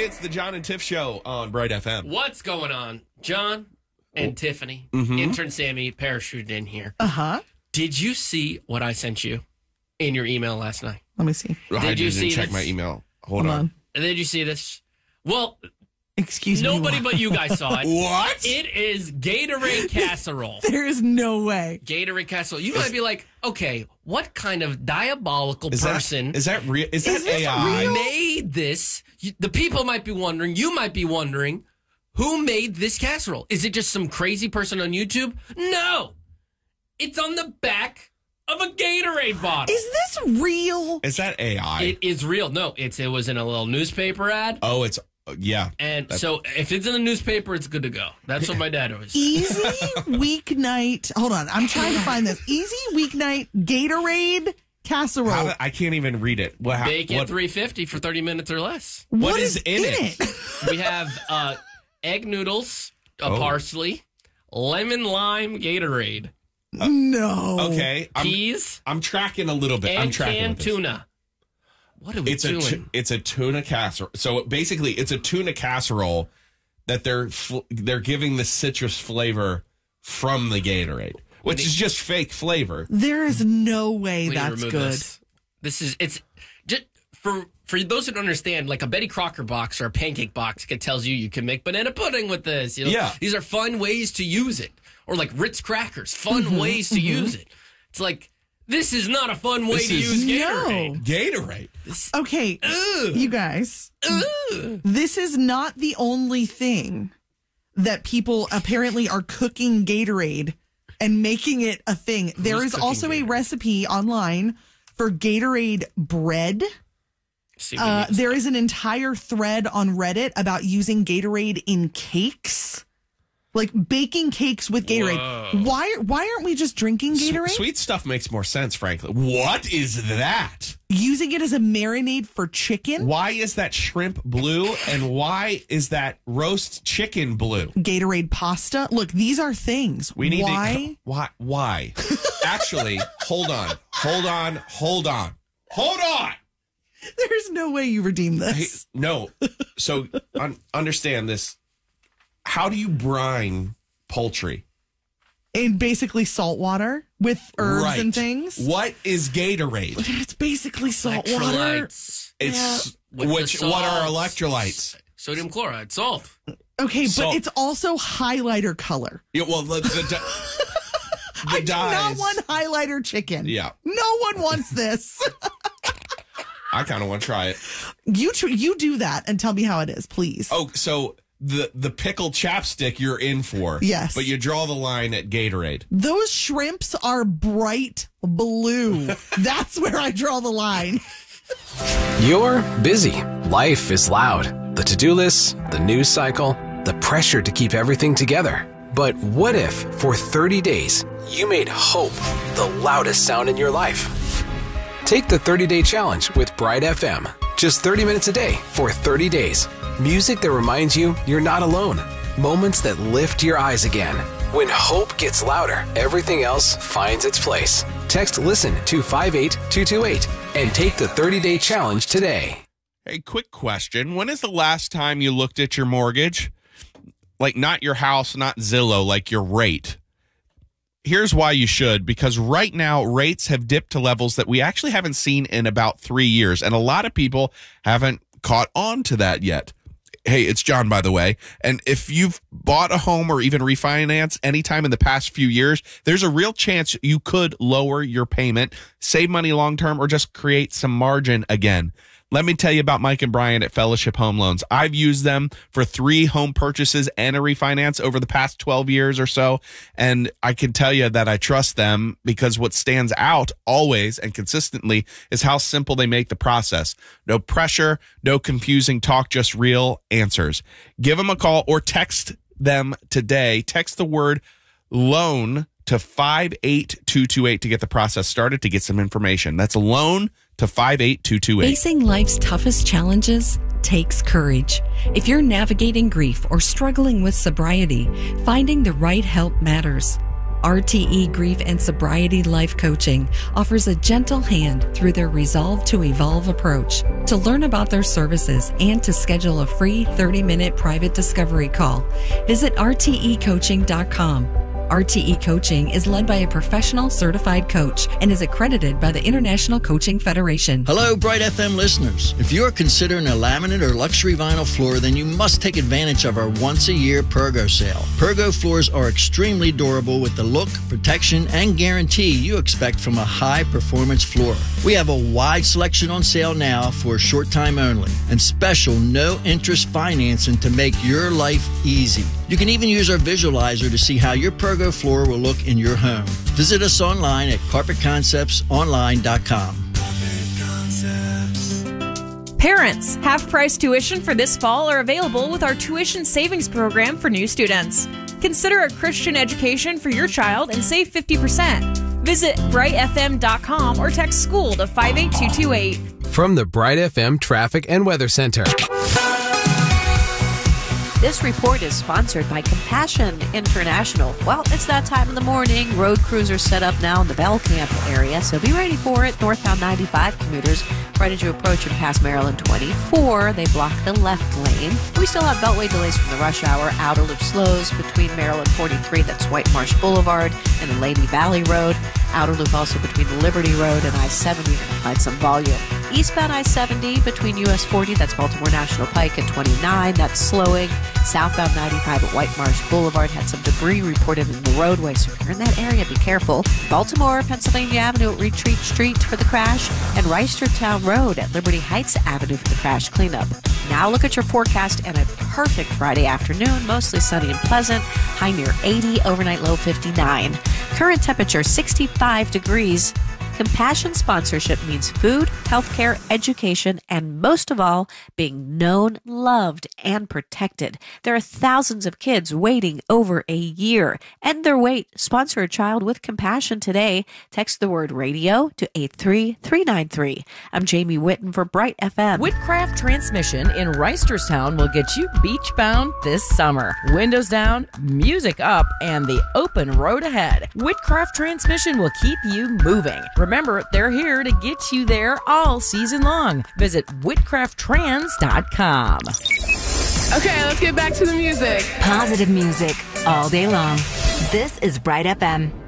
it's the John and Tiff Show on Bright FM. What's going on? John and Tiffany, intern Sammy, parachuted in here. Uh-huh. Did you see what I sent you in your email last night? Let me see. I didn't check my email. Hold on. Did you see this? Well, excuse me. Nobody but you guys saw it. What? It is Gatorade casserole. There is no way. Gatorade casserole. You might be like, okay, what kind of diabolical person is that real? Is that AI? real? Made this? The people might be wondering. You might be wondering, who made this casserole? Is it just some crazy person on YouTube? No. It's on the back of a Gatorade bottle. Is this real? Is that AI? It is real. No, it was in a little newspaper ad. Oh, it's yeah. And so if it's in a newspaper, it's good to go. That's what my dad always said. Easy weeknight. Hold on. I'm trying to find this. Easy weeknight Gatorade casserole. I can't even read it. Bake it $3.50 for 30 minutes or less. What is in it? We have egg noodles, parsley, lemon lime Gatorade. No. Okay. Peas. I'm tracking a little bit. And I'm tracking canned tuna. What are we doing? It's a tuna casserole. So basically, it's a tuna casserole that they're giving the citrus flavor from the Gatorade, which is just fake flavor. There is no way We that's need to good. remove this. It's just for those who don't understand, like a Betty Crocker box or a pancake box, it tells you can make banana pudding with this. Yeah. These are fun ways to use it. Or like Ritz crackers, fun ways to use it. It's like, this is not a fun way to use Gatorade. No. Gatorade. Okay, you guys, this is not the only thing that people apparently are cooking Gatorade and making it a thing. There is also a recipe online for Gatorade bread. There is an entire thread on Reddit about using Gatorade in cakes. Like baking cakes with Gatorade. Whoa. Why aren't we just drinking Gatorade? Sweet stuff makes more sense, frankly. What is that? Using it as a marinade for chicken? Why is that shrimp blue? And why is that roast chicken blue? Gatorade pasta? Look, these are things. We need Why? Why? Actually, hold on. There's no way you redeem this. No. So understand this. How do you brine poultry? In basically salt water with herbs and things. What is Gatorade? It's basically salt water. Electrolytes. It's With the what are salts. electrolytes? Sodium chloride, salt. Okay, Salt. but it's also highlighter color. Yeah, well, the I do not dyes. want highlighter chicken. Yeah. No one wants this. I kind of want to try it. You do that and tell me how it is, please. Oh, so the pickle chapstick you're in for. Yes. But you draw the line at Gatorade. Those shrimps are bright blue. That's where I draw the line. You're busy. Life is loud. The to-do lists, the news cycle, the pressure to keep everything together. But what if, for 30 days, you made hope the loudest sound in your life? Take the 30-day challenge with Bright FM. Just 30 minutes a day for 30 days. Music that reminds you you're not alone. Moments that lift your eyes again. When hope gets louder, everything else finds its place. Text LISTEN to 58228 and take the 30-day challenge today. Hey, quick question. When is the last time you looked at your mortgage? Like not your house, not Zillow, like your rate. Here's why you should, because right now rates have dipped to levels that we actually haven't seen in about 3 years. And a lot of people haven't caught on to that yet. Hey, it's John, by the way. And if you've bought a home or even refinance anytime in the past few years, there's a real chance you could lower your payment, save money long-term, or just create some margin again. Let me tell you about Mike and Brian at Fellowship Home Loans. I've used them for 3 home purchases and a refinance over the past 12 years or so. And I can tell you that I trust them because what stands out always and consistently is how simple they make the process. No pressure, no confusing talk, just real answers. Give them a call or text them today. Text the word loan to 58228 to get the process started, to get some information. That's a loan to 58228. Facing life's toughest challenges takes courage. If you're navigating grief or struggling with sobriety, finding the right help matters. RTE Grief and Sobriety Life Coaching offers a gentle hand through their Resolve to Evolve approach. To learn about their services and to schedule a free 30-minute private discovery call, visit rtecoaching.com. RTE Coaching is led by a professional certified coach and is accredited by the International Coaching Federation. Hello, Bright FM listeners. If you're considering a laminate or luxury vinyl floor, then you must take advantage of our once-a-year Pergo sale. Pergo floors are extremely durable with the look, protection, and guarantee you expect from a high-performance floor. We have a wide selection on sale now for a short time only, and special no-interest financing to make your life easy. You can even use our visualizer to see how your Pergo floor will look in your home. Visit us online at carpetconceptsonline.com. Parents, half-price tuition for this fall are available with our tuition savings program for new students. Consider a Christian education for your child and save 50%. Visit brightfm.com or text school to 58228. From the Bright FM Traffic and Weather Center. This report is sponsored by Compassion International. Well, it's that time of the morning. Road crews are set up now in the Bell Camp area, so be ready for it. Northbound 95 commuters, right as you approach and pass Maryland 24, they block the left lane. We still have beltway delays from the rush hour. Outer loop slows between Maryland 43, that's White Marsh Boulevard, and Lady Valley Road. Outer loop also between the Liberty Road and I-70 to find some volume. Eastbound I-70 between US 40, that's Baltimore National Pike, and 29, that's slowing. Southbound 95 at White Marsh Boulevard had some debris reported in the roadway, so if you're in that area, be careful. Baltimore, Pennsylvania Avenue at Retreat Street for the crash, and Reisterstown Road at Liberty Heights Avenue for the crash cleanup. Now look at your forecast and a perfect Friday afternoon, mostly sunny and pleasant, high near 80, overnight low 59. Current temperature 65 degrees. Compassion sponsorship means food, healthcare, education, and most of all, being known, loved, and protected. There are thousands of kids waiting over a year. End their wait. Sponsor a child with compassion today. Text the word radio to 83393. I'm Jamie Whitten for Bright FM. Whitcraft Transmission in Reisterstown will get you beach-bound this summer. Windows down, music up, and the open road ahead. Whitcraft Transmission will keep you moving. Remember, they're here to get you there all season long. Visit whitcrafttrans.com. Okay, let's get back to the music. Positive music all day long. This is Bright FM.